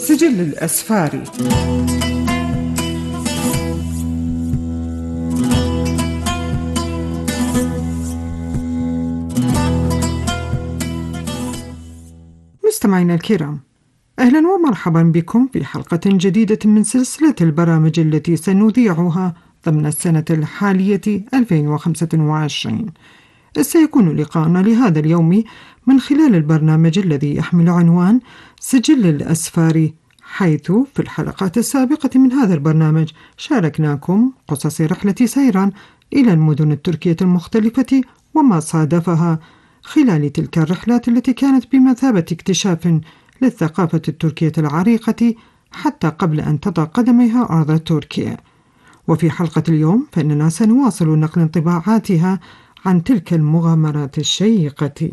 سجل الأسفار. مستمعينا الكرام، أهلا ومرحبا بكم في حلقة جديدة من سلسلة البرامج التي سنذيعها ضمن السنة الحالية 2025. سيكون لقاءنا لهذا اليوم من خلال البرنامج الذي يحمل عنوان سجل الأسفار، حيث في الحلقات السابقة من هذا البرنامج شاركناكم قصص رحلة سيران إلى المدن التركية المختلفة وما صادفها خلال تلك الرحلات التي كانت بمثابة اكتشاف للثقافة التركية العريقة حتى قبل أن تضع قدميها أرض تركيا. وفي حلقة اليوم فإننا سنواصل نقل انطباعاتها عن تلك المغامرات الشيقة.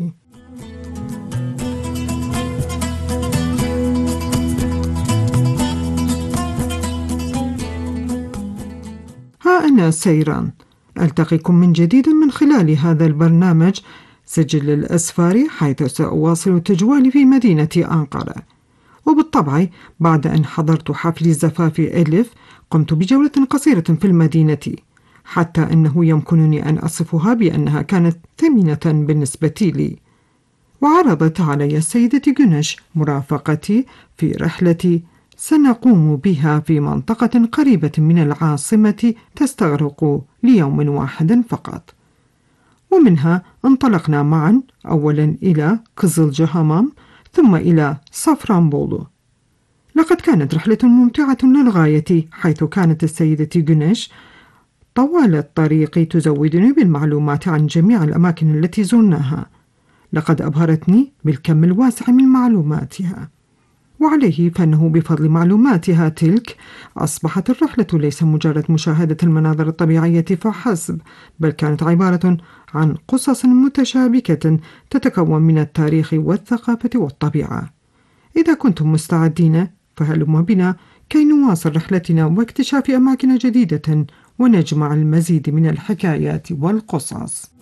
ها أنا سيران، ألتقيكم من جديد من خلال هذا البرنامج سجل الأسفار، حيث سأواصل تجوالي في مدينة أنقرة. وبالطبع بعد أن حضرت حفل زفاف ألف قمت بجولة قصيرة في المدينة، حتى أنه يمكنني أن أصفها بأنها كانت ثمينة بالنسبة لي. وعرضت علي السيدة جنش مرافقتي في رحلة سنقوم بها في منطقة قريبة من العاصمة تستغرق ليوم واحد فقط. ومنها انطلقنا معا أولا إلى كızılcahamam ثم إلى صفرانبولو. لقد كانت رحلة ممتعة للغاية، حيث كانت السيدة جنش طوال الطريق تزودني بالمعلومات عن جميع الأماكن التي زرناها. لقد أبهرتني بالكم الواسع من معلوماتها، وعليه فإنه بفضل معلوماتها تلك أصبحت الرحلة ليس مجرد مشاهدة المناظر الطبيعية فحسب، بل كانت عبارة عن قصص متشابكة تتكون من التاريخ والثقافة والطبيعة. إذا كنتم مستعدين فهلم بنا كي نواصل رحلتنا واكتشاف أماكن جديدة ونجمع المزيد من الحكايات والقصص.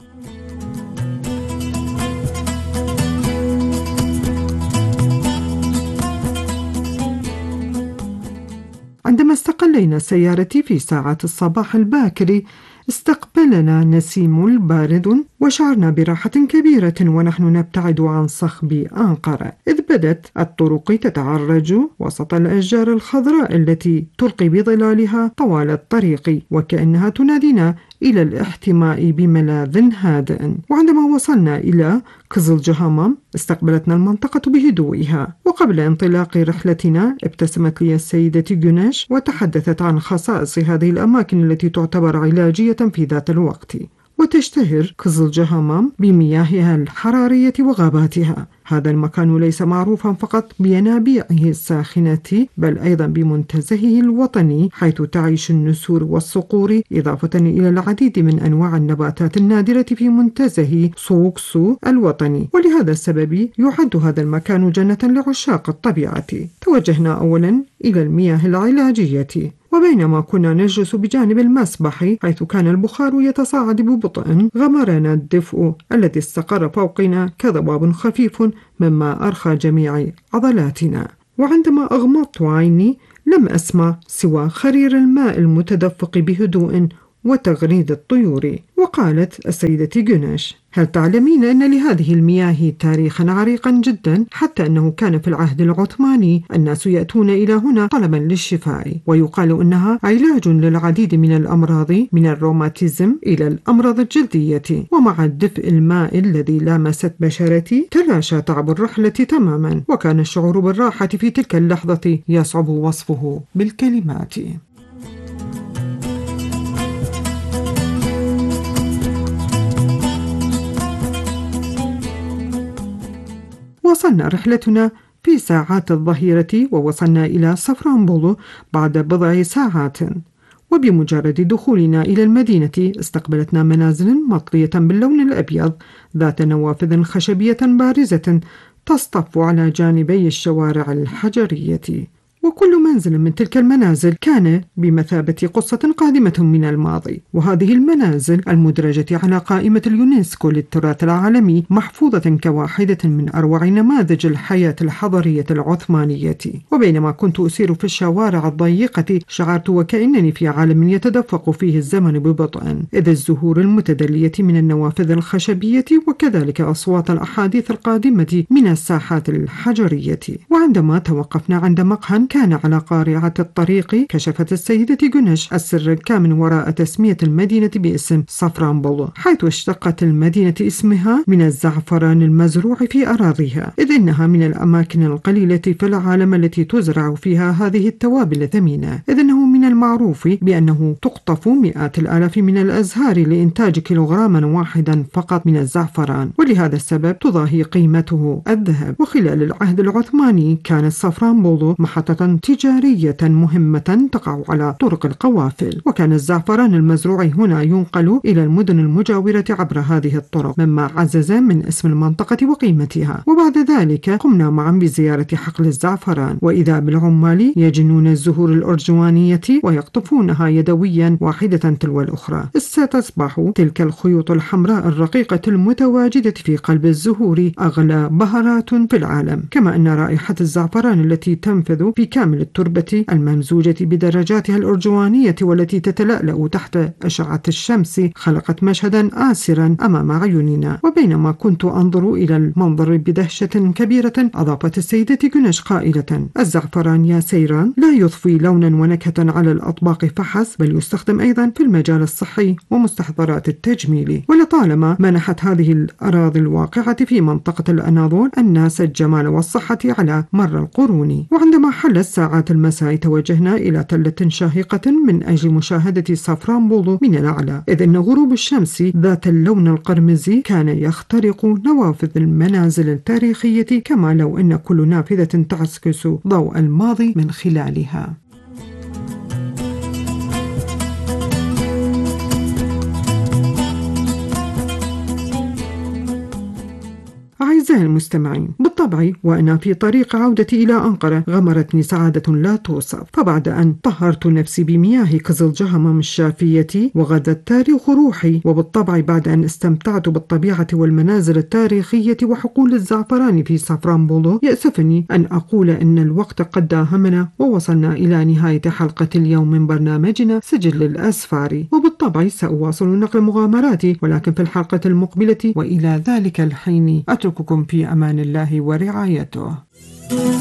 عندما استقلينا سيارتي في ساعات الصباح الباكر استقبلنا نسيم بارد، وشعرنا براحة كبيرة ونحن نبتعد عن صخب أنقرة، إذ بدت الطرق تتعرج وسط الأشجار الخضراء التي تلقي بظلالها طوال الطريق، وكأنها تنادينا إلى الاحتماء بملاذ هادئ. وعندما وصلنا إلى كızılcahamam استقبلتنا المنطقة بهدوئها. وقبل انطلاق رحلتنا ابتسمت لي السيدة جنش وتحدثت عن خصائص هذه الأماكن التي تعتبر علاجية في ذات الوقت. وتشتهر كızılcahamam بمياهها الحرارية وغاباتها. هذا المكان ليس معروفا فقط بينابيعه الساخنة، بل أيضا بمنتزهه الوطني، حيث تعيش النسور والصقور، إضافة إلى العديد من أنواع النباتات النادرة في منتزه سوكسو الوطني. ولهذا السبب يعد هذا المكان جنة لعشاق الطبيعة. توجهنا أولا إلى المياه العلاجية، وبينما كنا نجلس بجانب المسبح حيث كان البخار يتصاعد ببطء، غمرنا الدفء الذي استقر فوقنا كضباب خفيف مما أرخى جميع عضلاتنا. وعندما أغمضت عيني لم أسمع سوى خرير الماء المتدفق بهدوء وتغريد الطيور. وقالت السيدة جنش: هل تعلمين أن لهذه المياه تاريخا عريقا جدا، حتى أنه كان في العهد العثماني الناس يأتون إلى هنا طلبا للشفاء، ويقال أنها علاج للعديد من الأمراض من الروماتيزم إلى الأمراض الجلدية. ومع الدفء الماء الذي لامست بشرتي تلاشى تعب الرحلة تماما، وكان الشعور بالراحة في تلك اللحظة يصعب وصفه بالكلمات. وصلنا رحلتنا في ساعات الظهيرة، ووصلنا إلى صفرانبولو بعد بضع ساعات. وبمجرد دخولنا إلى المدينة استقبلتنا منازل مطلية باللون الأبيض ذات نوافذ خشبية بارزة تصطف على جانبي الشوارع الحجرية. وكل منزل من تلك المنازل كان بمثابة قصة قادمة من الماضي، وهذه المنازل المدرجة على قائمة اليونسكو للتراث العالمي محفوظة كواحدة من أروع نماذج الحياة الحضرية العثمانية. وبينما كنت أسير في الشوارع الضيقة شعرت وكأنني في عالم يتدفق فيه الزمن ببطء، إذ الزهور المتدلية من النوافذ الخشبية وكذلك أصوات الأحاديث القادمة من الساحات الحجرية. وعندما توقفنا عند مقهى كان على قارعة الطريق كشفت السيدة جونش السر الكامن وراء تسمية المدينة باسم صفرانبولو، حيث اشتقت المدينة اسمها من الزعفران المزروع في أراضيها، إذ إنها من الأماكن القليلة في العالم التي تزرع فيها هذه التوابل الثمينة، إذ إنه من المعروف بأنه تقطف مئات الآلاف من الأزهار لإنتاج كيلوغراما واحدا فقط من الزعفران، ولهذا السبب تضاهي قيمته الذهب. وخلال العهد العثماني كانت صفرانبولو محطة تجارية مهمة تقع على طرق القوافل، وكان الزعفران المزروع هنا ينقل إلى المدن المجاورة عبر هذه الطرق، مما عزز من اسم المنطقة وقيمتها. وبعد ذلك قمنا معا بزيارة حقل الزعفران، وإذا بالعمال يجنون الزهور الأرجوانية ويقطفونها يدويا واحدة تلو الأخرى. ستصبح تلك الخيوط الحمراء الرقيقة المتواجدة في قلب الزهور أغلى بهارات في العالم، كما أن رائحة الزعفران التي تنفذ في كامل التربة الممزوجة بدرجاتها الأرجوانية والتي تتلألأ تحت أشعة الشمس خلقت مشهدا آسرا أمام عيوننا. وبينما كنت أنظر إلى المنظر بدهشة كبيرة أضافت السيدة جونش قائلة: الزعفران يا سيران لا يضفي لونا ونكهة على الأطباق فحسب، بل يستخدم أيضا في المجال الصحي ومستحضرات التجميل. ولطالما منحت هذه الأراضي الواقعة في منطقة الأناضول الناس الجمال والصحة على مر القرون. وعندما حلت ساعات المساء توجهنا إلى تلة شاهقة من أجل مشاهدة صفرانبولو من الأعلى، إذ أن غروب الشمس ذات اللون القرمزي كان يخترق نوافذ المنازل التاريخية، كما لو أن كل نافذة تعكس ضوء الماضي من خلالها. أعزائي المستمعين، بالطبع وأنا في طريق عودتي إلى أنقرة غمرتني سعادة لا توصف، فبعد أن طهرت نفسي بمياه كزلجهمم الشافية وغذت تاريخ روحي، وبالطبع بعد أن استمتعت بالطبيعة والمنازل التاريخية وحقول الزعفران في صفرانبولو، يأسفني أن أقول أن الوقت قد داهمنا ووصلنا إلى نهاية حلقة اليوم من برنامجنا سجل الأسفار، وبالطبع سأواصل نقل مغامراتي ولكن في الحلقة المقبلة، وإلى ذلك الحين أترككم في أمان الله ورعايته.